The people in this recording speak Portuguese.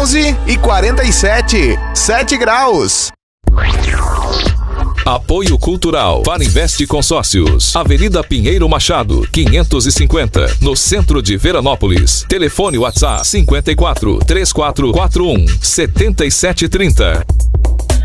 11h47, 7 graus. Apoio Cultural para Investe Consórcios. Avenida Pinheiro Machado, 550, no centro de Veranópolis. Telefone WhatsApp 54 3441 7730.